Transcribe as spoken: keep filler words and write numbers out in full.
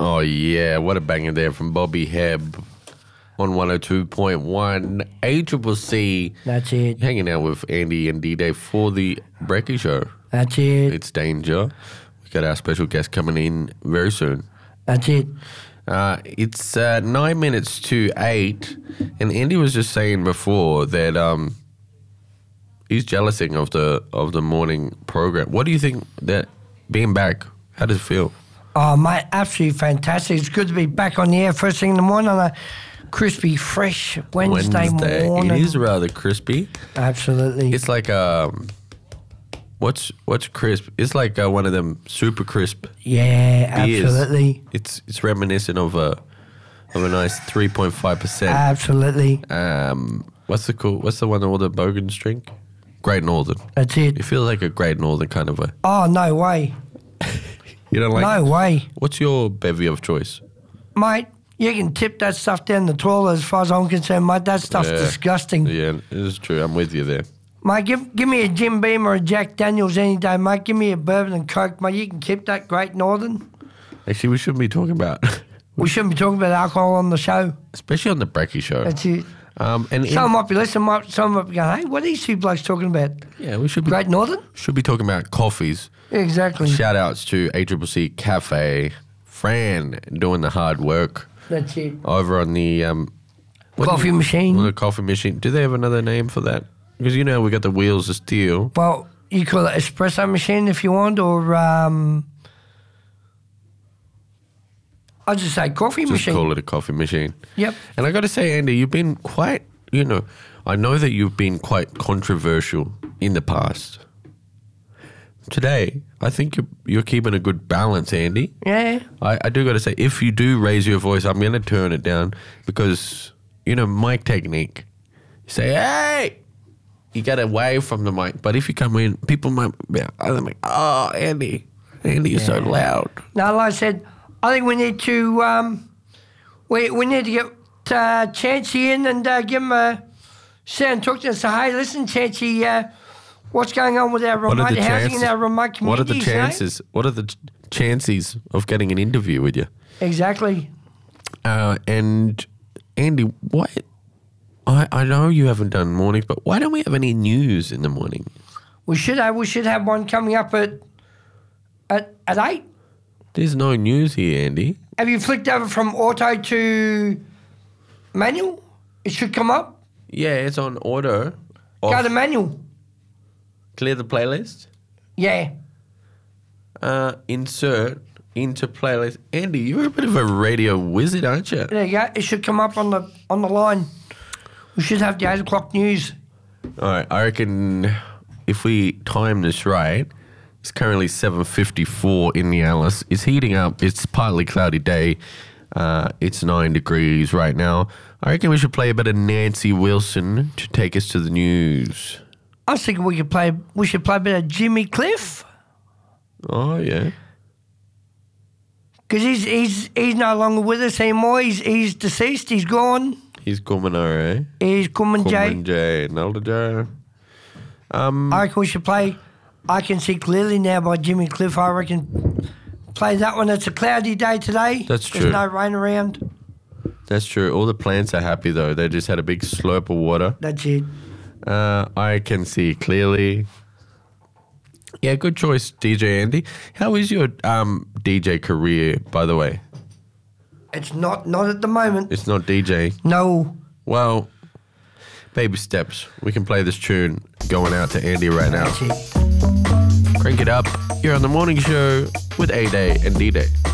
Oh, yeah. What a banger there from Bobby Hebb on one oh two point one A C C C. That's it. Hanging out with Andy and D-Day for the Brekkie Show. That's it. It's Danger. We've got our special guest coming in very soon. That's it. Uh, it's uh, nine minutes to eight, and Andy was just saying before that um, he's jealousing of the of the morning program. What do you think that being back? How does it feel? Oh, mate, absolutely fantastic. It's good to be back on the air first thing in the morning on a crispy, fresh Wednesday, Wednesday. morning. It is rather crispy. Absolutely. It's like um, what's what's crisp? It's like uh, one of them super crisp. Yeah, beers. absolutely. It's it's reminiscent of a of a nice three point five percent. Absolutely. Um, what's the cool? What's the one that all the Bogans drink? Great Northern. That's it. It feels like a Great Northern kind of a. Oh, no way. You don't like? No it? way. What's your bevy of choice? Mate, you can tip that stuff down the toilet as far as I'm concerned, mate. That stuff's Yeah. disgusting. Yeah, it is true. I'm with you there. Mate, give, give me a Jim Beam or a Jack Daniels any day, mate. Give me a bourbon and Coke, mate. You can keep that Great Northern. Actually, we shouldn't be talking about, We shouldn't be talking about alcohol on the show. especially on the Brekkie Show. That's it. Um, and in- Someone might be listening, might, someone might be going, hey, what are these two blokes talking about? yeah, we should be Great Northern? should be talking about coffees. Exactly. Shout outs to A C C C Cafe, Fran doing the hard work That's it. over on the um, what do Coffee you- machine. on the coffee machine. Do they have another name for that? Because you know we got the wheels of steel. Well, you call it espresso machine if you want, or um, I'll just say coffee Just machine. call it a coffee machine. Yep. And I got to say, Andy, you've been quite, you know, I know that you've been quite controversial in the past. Today, I think you're, you're keeping a good balance, Andy. Yeah. I, I do got to say, if you do raise your voice, I'm going to turn it down because, you know, mic technique. You say, hey, you get away from the mic. But if you come in, people might be like, oh, Andy, Andy, you're so loud. Now, like I said, I think we need to um, we we need to get uh, Chancey in and uh, give him a sit and talk to us. Say, hey, listen, Chancey, uh, what's going on with our What are remote the housing chances? in our remote What are the communities? eh? chances? What are the ch- chances of getting an interview with you? Exactly. Uh, and Andy, why? I, I know you haven't done mornings, but why don't we have any news in the morning? We should have we should have one coming up at at at eight. There's no news here, Andy. Have you flicked over from auto to manual? It should come up. Yeah, it's on auto. Go Off. to manual. Clear the playlist. Yeah. Uh, insert into playlist. Andy, you're a bit of a radio wizard, aren't you? There you go. It should come up on the on the line. We should have the eight o'clock news. All right, I reckon if we time this right, it's currently seven fifty-four in the Alice. It's heating up. It's partly cloudy day. Uh, it's nine degrees right now. I reckon we should play a bit of Nancy Wilson to take us to the news. I was thinking we could play. We should play a bit of Jimmy Cliff Oh, yeah. because he's he's he's no longer with us anymore. He's he's deceased. He's gone. He's coming, all right. He's coming, Jay. Coming, Jay. Nelda Joe. Um, I reckon we should play I Can See Clearly Now by Jimmy Cliff. I reckon play that one. It's a cloudy day today. That's true. There's no rain around. That's true. All the plants are happy, though. They just had a big slurp of water. That's it. Uh, I can see clearly. Yeah, good choice, D J Andy. How is your um, D J career, by the way? It's not not at the moment. It's not D J. No. Well, baby steps. We can play this tune going out to Andy right now. That's it. Crank it up. You're on the morning show with A-Day and D-Day.